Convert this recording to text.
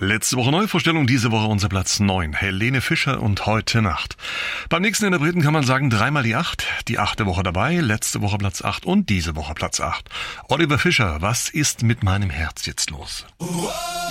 Letzte Woche Neuvorstellung, diese Woche unser Platz 9. Helene Fischer und Heute Nacht. Beim nächsten Interpreten kann man sagen, dreimal die 8. Die 8. Woche dabei, letzte Woche Platz 8 und diese Woche Platz 8. Oliver Fischer, was ist mit meinem Herz jetzt los?